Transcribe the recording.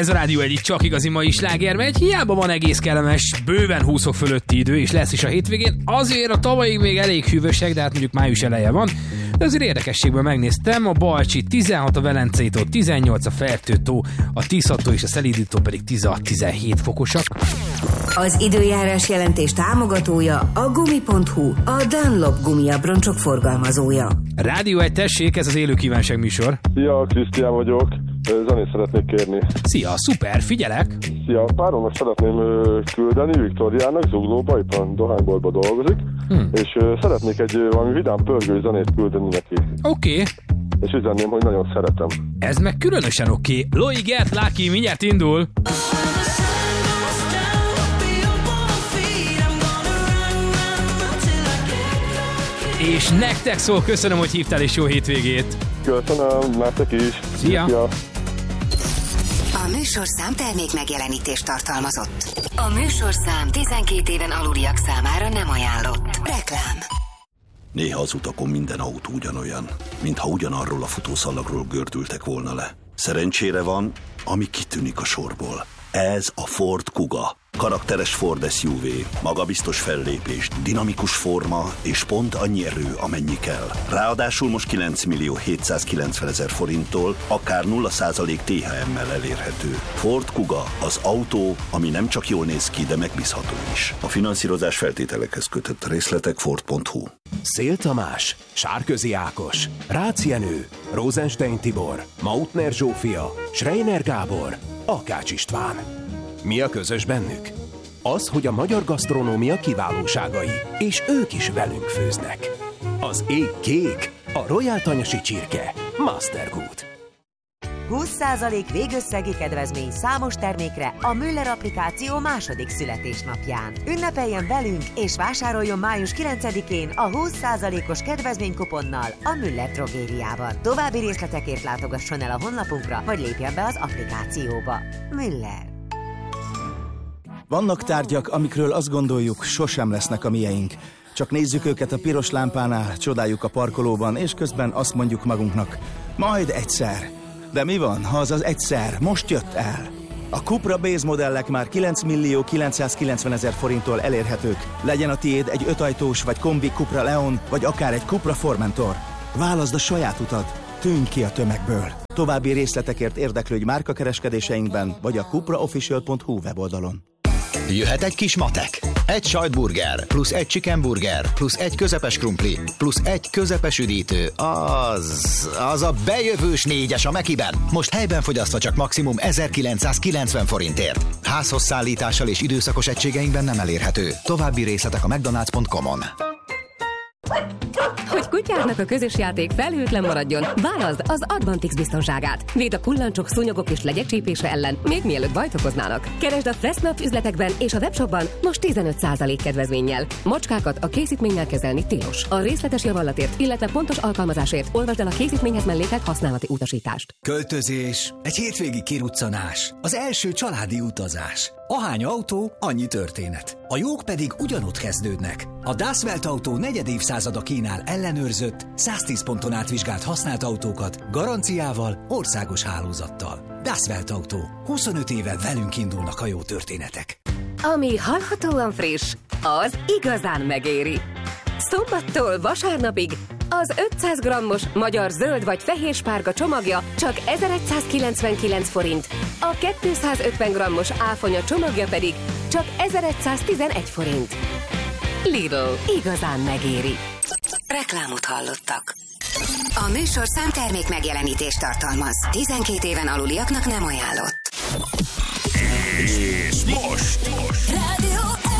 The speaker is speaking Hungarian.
Ez a Rádió egyik csak igazi mai sláger megy, hiába van egész kellemes, bőven 20 fok fölötti idő, és lesz is a hétvégén. Azért a tavayig még elég hűvösek, de hát mondjuk május eleje van. De azért érdekességből megnéztem, a Balcsi 16, a Velencei tó 18, a Fertő-tó, a Tisza-tó és a Szelídi-tó pedig 16-17 fokosak. Az időjárás jelentés támogatója a Gumi.hu, a Dunlop gumiabroncsok forgalmazója. Rádió egy, tessék, ez az élő kívánság műsor. Szia, Krisztián vagyok. Zenét szeretnék kérni. Szia, szuper, figyelek. Szia, páromnak szeretném küldeni, Viktóriának, Zuglóba, itt a dohányboltba dolgozik, és szeretnék egy valami vidám pörgő zenét küldeni neki. Oké. És üzenném, hogy nagyon szeretem. Ez meg különösen oké. Loi Gert Lucky mindjárt indul. És nektek szól, köszönöm, hogy hívtál, és jó hétvégét. Köszönöm, nektek is. Szia. Szia. A műsorszám termék megjelenítést tartalmazott. A műsorszám 12 éven aluliak számára nem ajánlott. Reklám. Néha az utakon minden autó ugyanolyan, mintha ugyanarról a futószalagról gördültek volna le. Szerencsére van, ami kitűnik a sorból. Ez a Ford Kuga. Karakteres Ford SUV, magabiztos fellépés, dinamikus forma és pont annyi erő, amennyi kell. Ráadásul most 9.790.000 forinttól, akár 0% THM-mel elérhető. Ford Kuga, az autó, ami nem csak jól néz ki, de megbízható is. A finanszírozás feltételekhez kötött, részletek Ford.hu. Szél Tamás, Sárközi Ákos, Rácz Jenő, Rosenstein Tibor, Mautner Zsófia, Schreiner Gábor, Akács István. Mi a közös bennük? Az, hogy a magyar gasztronómia kiválóságai, és ők is velünk főznek. Az ég kék, a Royal Tanyasi csirke, Mastergood. 20% végösszegi kedvezmény számos termékre a Müller applikáció második születésnapján. Ünnepeljen velünk és vásároljon május 9-én a 20%-os kedvezménykuponnal a Müller drogériában. További részletekért látogasson el a honlapunkra, vagy lépjen be az applikációba. Müller. Vannak tárgyak, amikről azt gondoljuk, sosem lesznek a mieink. Csak nézzük őket a piros lámpánál, csodáljuk a parkolóban, és közben azt mondjuk magunknak, majd egyszer. De mi van, ha az egyszer most jött el? A Cupra Base modellek már 9.990.000 forinttól elérhetők. Legyen a tiéd egy 5 ajtós vagy kombi Cupra Leon, vagy akár egy Cupra Formentor. Válaszd a saját utat, tűnj ki a tömegből. További részletekért érdeklődj márkakereskedéseinkben, vagy a cupraofficial.hu weboldalon. Jöhet egy kis matek. Egy sajtburger, plusz egy chickenburger, plusz egy közepes krumpli, plusz egy közepes üdítő. Az a bejövős 4-es a Mekiben. Most helyben fogyasztva csak maximum 1990 forintért. Házhoz szállítással és időszakos egységeinkben nem elérhető. További részletek a mcdonalds.com-on. Hogy kutyádnak a közös játék felhőtlen maradjon, válaszd az Advantix biztonságát. Véd a kullancsok, szúnyogok és legyek csípése ellen, még mielőtt bajt okoznának. Keresd a Fressnapf üzletekben és a webshopban most 15% kedvezménnyel. Macskákat a készítménnyel kezelni tilos. A részletes javallatért, illetve pontos alkalmazásért olvasd el a készítményhez mellékelt használati utasítást. Költözés, egy hétvégi kiruccanás, az első családi utazás. Ahány autó, annyi történet. A jók pedig ugyanott kezdődnek. A Das Welt Autó 4. évszázada kínál ellenőrzött, 110 ponton átvizsgált használt autókat, garanciával, országos hálózattal. Das Welt Autó. 25 éve velünk indulnak a jó történetek. Ami hallhatóan friss, az igazán megéri. Szombattól vasárnapig az 500 grammos magyar zöld vagy fehér spárga csomagja csak 1199 forint, a 250 grammos áfonya csomagja pedig csak 1111 forint. Lidl, igazán megéri. Reklámot hallottak. A műsorszám termék megjelenítést tartalmaz. 12 éven aluliaknak nem ajánlott. És most! Rádió